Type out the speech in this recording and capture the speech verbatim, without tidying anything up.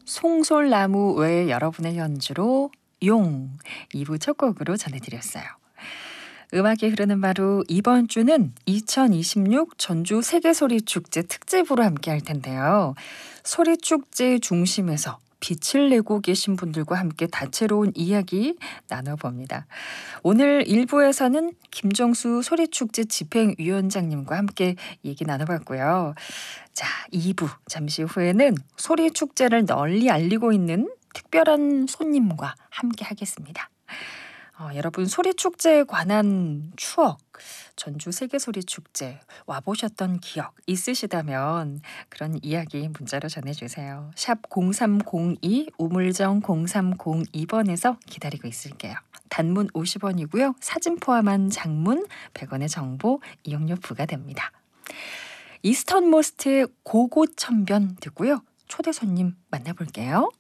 송솔나무 외 여러분의 연주로 용 이 부 첫 곡으로 전해드렸어요. 음악이 흐르는 바로 이번 주는 이천이십육 전주 세계소리축제 특집으로 함께 할 텐데요. 소리축제 중심에서 빛을 내고 계신 분들과 함께 다채로운 이야기 나눠봅니다. 오늘 일 부에서는 김정수 소리축제 집행위원장님과 함께 얘기 나눠봤고요. 자, 이 부 잠시 후에는 소리축제를 널리 알리고 있는 특별한 손님과 함께 하겠습니다. 어, 여러분 소리축제에 관한 추억, 전주 세계소리축제 와보셨던 기억 있으시다면 그런 이야기 문자로 전해주세요. 샵 공삼공이 우물정 공삼공이 번에서 기다리고 있을게요. 단문 오십 원이고요. 사진 포함한 장문 백 원의 정보 이용료 부과됩니다. 이스턴 모스트의 고고천변 듣고요. 초대 손님 만나볼게요.